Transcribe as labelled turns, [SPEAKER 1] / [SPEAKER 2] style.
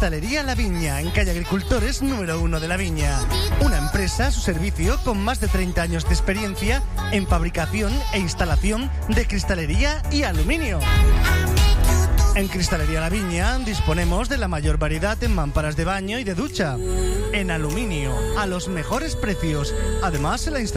[SPEAKER 1] Cristalería La Viña, en calle Agricultores número 1 de La Viña. Una empresa a su servicio con más de 30 años de experiencia en fabricación e instalación de cristalería y aluminio. En Cristalería La Viña disponemos de la mayor variedad en mamparas de baño y de ducha, en aluminio, a los mejores precios. Además, en la instalación